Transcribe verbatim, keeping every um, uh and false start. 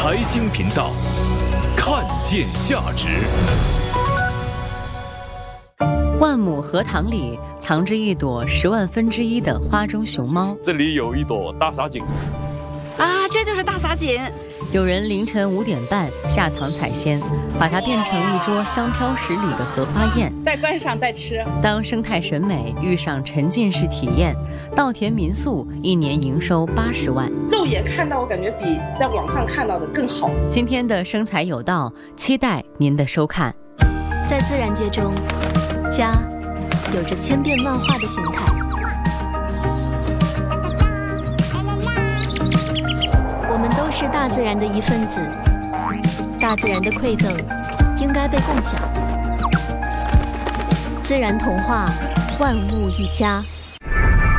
财经频道，看见价值。 万亩荷塘里藏着一朵十万分之一的花中熊猫。 这里有一朵大撒锦啊，这就是大撒锦。 有人凌晨五点半下塘采鲜，把它变成一桌香飘十里的荷花宴， 带观赏带吃。 当生态审美遇上沉浸式体验，稻田民宿一年营收八十万。 肉眼看到，我感觉比在网上看到的更好。 今天的生财有道，期待您的收看。 在自然界中，家有着千变万化的形态。我们都是大自然的一份子，大自然的馈赠应该被共享。自然童话，万物一家。